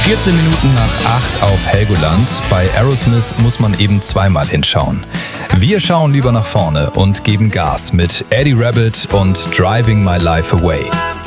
14 Minuten nach 8 auf Helgoland. Bei Aerosmith muss man eben zweimal hinschauen. Wir schauen lieber nach vorne und geben Gas mit Eddie Rabbitt und Driving My Life Away.